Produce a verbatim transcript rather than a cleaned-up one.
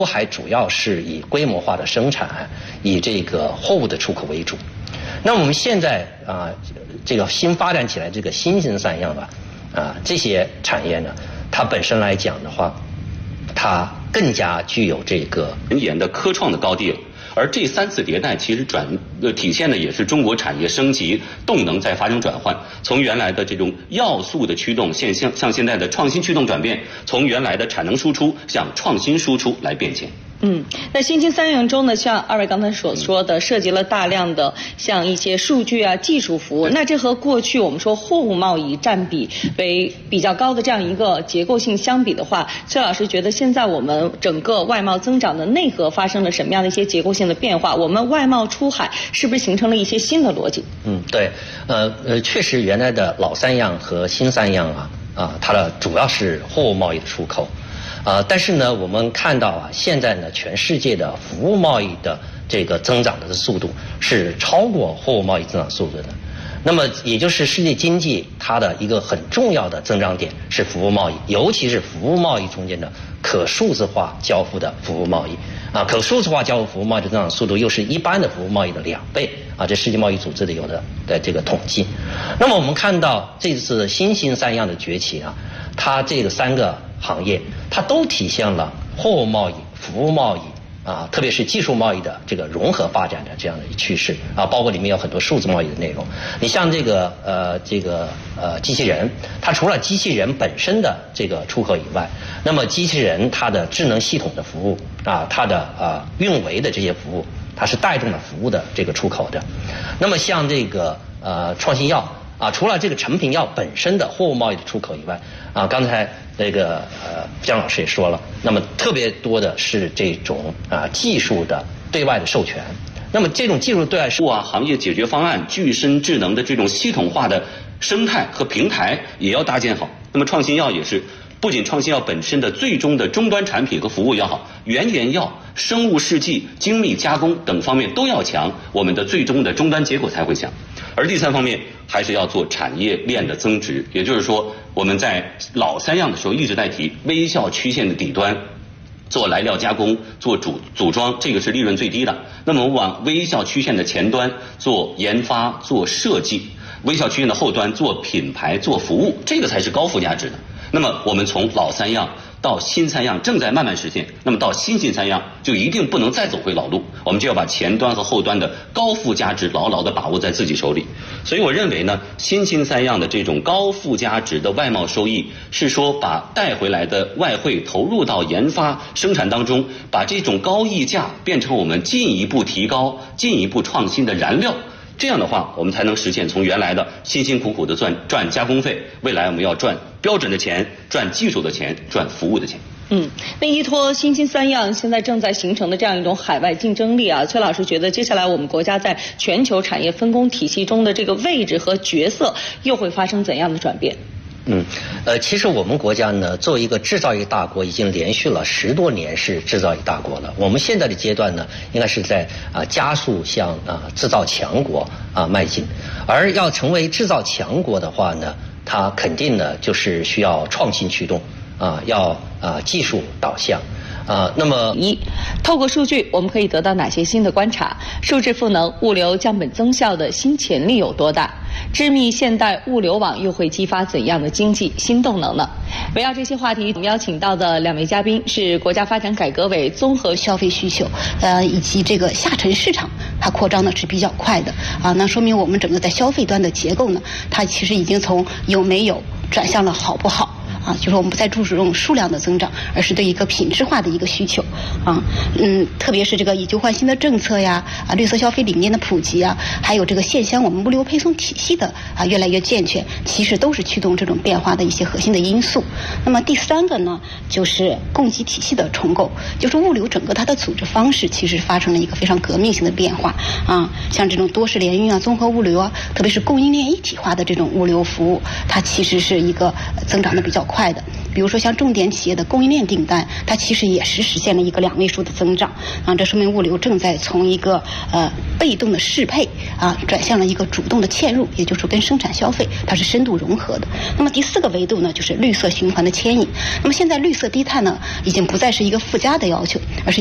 还主要是以规模化的生产，以这个货物的出口为主。那我们现在啊，这个新发展起来这个新型三样啊，啊这些产业呢，它本身来讲的话，它更加具有这个人研的科创的高地了。而这三次迭代其实转呃体现的也是中国产业升级动能在发生转换，从原来的这种要素的驱动，现向向现在的创新驱动转变，从原来的产能输出向创新输出来变迁。 嗯，那新兴三样中呢，像二位刚才所说的，涉及了大量的像一些数据啊、技术服务，那这和过去我们说货物贸易占比为比较高的这样一个结构性相比的话，崔老师觉得现在我们整个外贸增长的内核发生了什么样的一些结构性的变化？我们外贸出海是不是形成了一些新的逻辑？ 嗯，对，呃呃，确实原来的老三样和新三样啊啊，它的主要是货物贸易的出口。呃，但是呢，我们看到啊，现在呢，全世界的服务贸易的这个增长的速度是超过货物贸易增长速度的。那么，也就是世界经济它的一个很重要的增长点是服务贸易，尤其是服务贸易中间的可数字化交付的服务贸易啊，可数字化交付服务贸易的增长速度又是一般的服务贸易的两倍啊，这世界贸易组织的有的的这个统计。那么我们看到这次新兴三样的崛起啊，它这个三个行业，它都体现了货物贸易、服务贸易啊，特别是技术贸易的这个融合发展的这样的趋势啊，包括里面有很多数字贸易的内容。你像这个呃这个呃机器人，它除了机器人本身的这个出口以外，那么机器人它的智能系统的服务啊，它的呃运维的这些服务，它是带动了服务的这个出口的。那么像这个呃创新药啊，除了这个成品药本身的货物贸易的出口以外啊，刚才那个呃姜老师也说了，那么特别多的是这种啊技术的对外的授权。那么这种技术对外授权啊，行业解决方案、具身智能的这种系统化的生态和平台也要搭建好。那么创新药也是，不仅创新药本身的最终的终端产品和服务要好，原研药、生物试剂、精密加工等方面都要强，我们的最终的终端结果才会强。而第三方面还是要做产业链的增值，也就是说我们在老三样的时候一直在提微效曲线的底端做来料加工、做组组装，这个是利润最低的。那么我们往微效曲线的前端做研发、做设计，微效曲线的后端做品牌、做服务，这个才是高附加值的。那么我们从老三样到新三样正在慢慢实现，那么到新新三样就一定不能再走回老路，我们就要把前端和后端的高附加值牢牢地把握在自己手里。所以我认为呢，新新三样的这种高附加值的外贸收益，是说把带回来的外汇投入到研发生产当中，把这种高溢价变成我们进一步提高、进一步创新的燃料。这样的话，我们才能实现从原来的辛辛苦苦的赚赚加工费，未来我们要赚标准的钱、赚技术的钱、赚服务的钱。 嗯，那依托新兴三样现在正在形成的这样一种海外竞争力啊，崔老师觉得接下来我们国家在全球产业分工体系中的这个位置和角色又会发生怎样的转变？ 嗯，呃，其实我们国家呢，作为一个制造业大国，已经连续了十多年是制造业大国了。我们现在的阶段呢，应该是在啊、呃、加速向啊、呃、制造强国啊、呃、迈进。而要成为制造强国的话呢，它肯定呢就是需要创新驱动啊、呃，要啊、呃、技术导向。啊、呃，那么一，透过数据，我们可以得到哪些新的观察？数字赋能物流降本增效的新潜力有多大？织密现代物流网又会激发怎样的经济新动能呢？围绕这些话题，我们邀请到的两位嘉宾是国家发展改革委综合消费需求，呃，以及这个下沉市场，它扩张呢是比较快的啊，那说明我们整个在消费端的结构呢，它其实已经从有没有转向了好不好。啊，就是我们不再注重数量的增长，而是对一个品质化的一个需求，啊，嗯，特别是这个以旧换新的政策呀，啊，绿色消费理念的普及啊，还有这个线乡我们物流配送体系的啊越来越健全，其实都是驱动这种变化的一些核心的因素。那么第三个呢，就是供给体系的重构，就是物流整个它的组织方式其实发生了一个非常革命性的变化啊，像这种多式联运啊、综合物流啊，特别是供应链一体化的这种物流服务，它其实是一个增长的比较快的。 比如说像重点企业的供应链订单，它其实也是实现了一个两位数的增长啊，这说明物流正在从一个呃被动的适配啊转向了一个主动的嵌入，也就是说跟生产消费它是深度融合的。那么第四个维度呢，就是绿色循环的牵引。那么现在绿色低碳呢，已经不再是一个附加的要求，而是